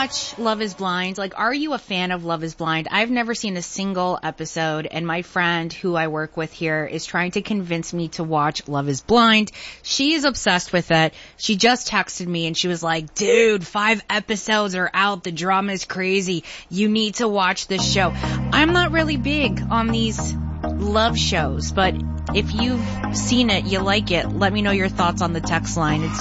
watch Love is Blind? Like, are you a fan of Love is Blind? I've never seen a single episode, and my friend who I work with here is trying to convince me to watch Love is Blind. She is obsessed with it. She just texted me and she was like, dude, 5 episodes are out. The drama is crazy. You need to watch this show. I'm not really big on these love shows, but if you've seen it, you like it, let me know your thoughts on the text line. It's